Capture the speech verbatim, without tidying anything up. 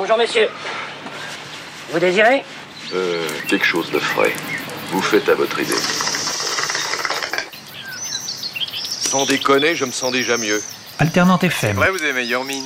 Bonjour, messieurs. Vous désirez? Euh, quelque chose de frais. Vous faites à votre idée. Sans déconner, je me sens déjà mieux. Alternante F M. Ouais, vous avez meilleure mine.